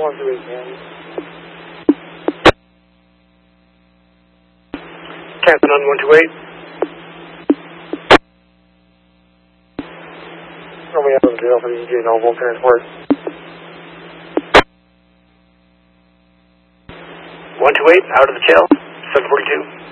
128, man. Captain on 128. Romeo out of jail for the EJ Noble transport. 128, out of the jail, 742.